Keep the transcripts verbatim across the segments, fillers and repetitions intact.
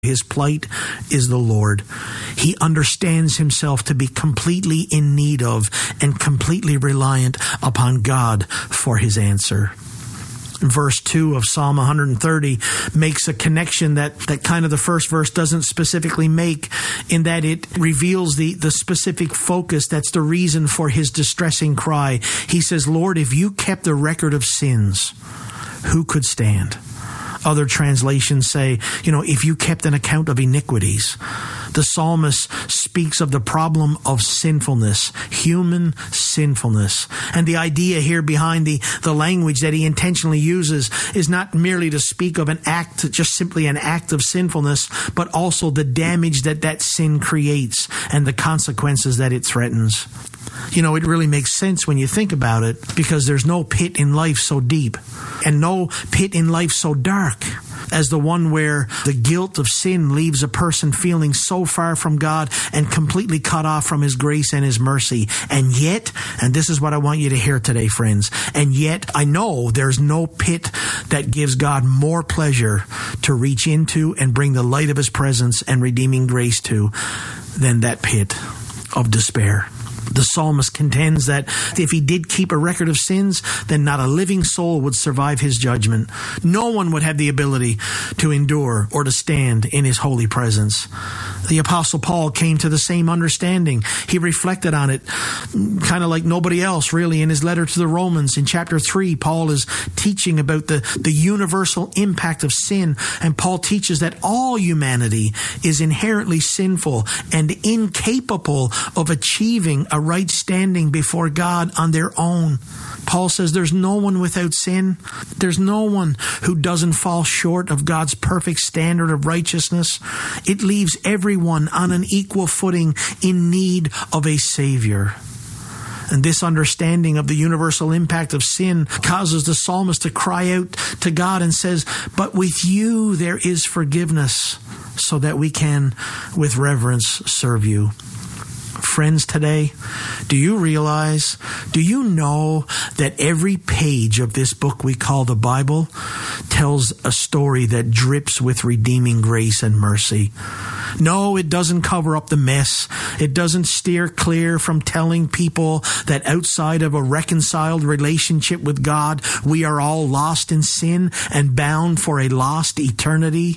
His plight is the Lord. He understands himself to be completely in need of and completely reliant upon God for his answer. Verse two of Psalm one thirty makes a connection that, that kind of the first verse doesn't specifically make, in that it reveals the, the specific focus that's the reason for his distressing cry. He says, Lord, if you kept the record of sins, who could stand? Other translations say, you know, if you kept an account of iniquities. The psalmist speaks of the problem of sinfulness, human sinfulness. And the idea here behind the, the language that he intentionally uses is not merely to speak of an act, just simply an act of sinfulness, but also the damage that that sin creates and the consequences that it threatens. You know, it really makes sense when you think about it, because there's no pit in life so deep and no pit in life so dark as the one where the guilt of sin leaves a person feeling so far from God and completely cut off from his grace and his mercy. And yet, and this is what I want you to hear today, friends, and yet I know there's no pit that gives God more pleasure to reach into and bring the light of his presence and redeeming grace to than that pit of despair. The psalmist contends that if he did keep a record of sins, then not a living soul would survive his judgment. No one would have the ability to endure or to stand in his holy presence. The Apostle Paul came to the same understanding. He reflected on it kind of like nobody else, really, in his letter to the Romans. In chapter three, Paul is teaching about the, the universal impact of sin, and Paul teaches that all humanity is inherently sinful and incapable of achieving a right standing before God on their own. Paul says there's no one without sin. There's no one who doesn't fall short of God's perfect standard of righteousness. It leaves everyone on an equal footing in need of a Savior. And this understanding of the universal impact of sin causes the psalmist to cry out to God and says, but with you there is forgiveness, so that we can with reverence serve you. Friends, today, do you realize, do you know that every page of this book we call the Bible tells a story that drips with redeeming grace and mercy? No, it doesn't cover up the mess. It doesn't steer clear from telling people that outside of a reconciled relationship with God, we are all lost in sin and bound for a lost eternity.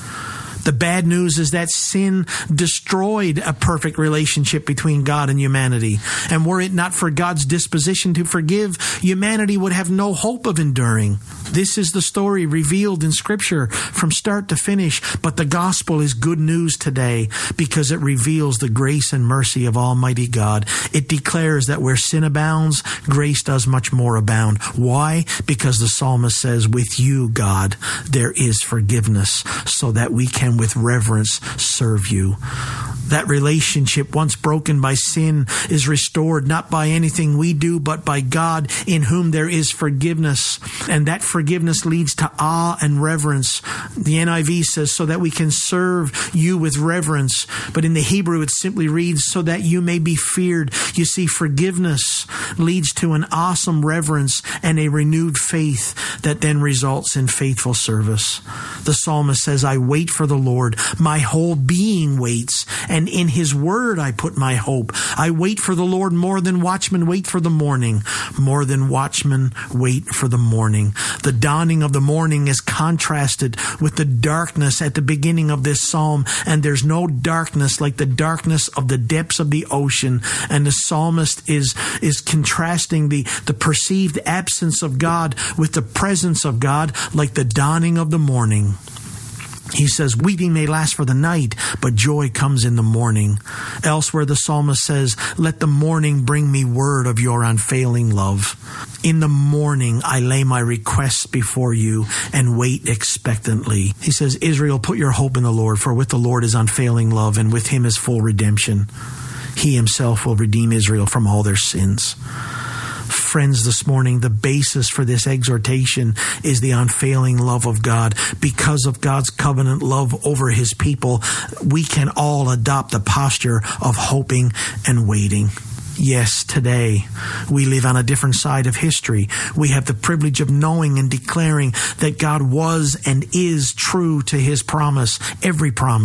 The bad news is that sin destroyed a perfect relationship between God and humanity. And were it not for God's disposition to forgive, humanity would have no hope of enduring. This is the story revealed in Scripture from start to finish. But the gospel is good news today because it reveals the grace and mercy of Almighty God. It declares that where sin abounds, grace does much more abound. Why? Because the psalmist says, with you, God, there is forgiveness, so that we can with reverence serve you. That relationship, once broken by sin, is restored not by anything we do, but by God, in whom there is forgiveness. And that forgiveness leads to awe and reverence. The N I V says, so that we can serve you with reverence. But in the Hebrew, it simply reads, so that you may be feared. You see, forgiveness leads to an awesome reverence and a renewed faith that then results in faithful service. The psalmist says, I wait for the Lord. My whole being waits. And in his word I put my hope. I wait for the Lord more than watchmen wait for the morning. More than watchmen wait for the morning. The dawning of the morning is contrasted with the darkness at the beginning of this psalm. And there's no darkness like the darkness of the depths of the ocean. And the psalmist is, is contrasting the, the perceived absence of God with the presence of God, like the dawning of the morning. He says, weeping may last for the night, but joy comes in the morning. Elsewhere, the psalmist says, let the morning bring me word of your unfailing love. In the morning, I lay my requests before you and wait expectantly. He says, Israel, put your hope in the Lord, for with the Lord is unfailing love, and with him is full redemption. He himself will redeem Israel from all their sins. Friends, this morning, the basis for this exhortation is the unfailing love of God. Because of God's covenant love over his people, we can all adopt the posture of hoping and waiting. Yes, today we live on a different side of history. We have the privilege of knowing and declaring that God was and is true to his promise, every promise.